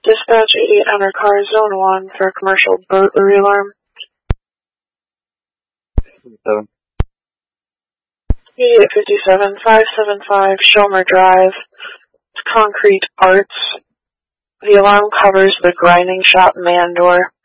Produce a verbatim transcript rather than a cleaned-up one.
Dispatch eighty-eight hundred car zone one for a commercial burglary alarm. Seven. eighty-eight fifty-seven, five seven five Shomer Drive. It's Concrete Arts. The alarm covers the grinding shop man door.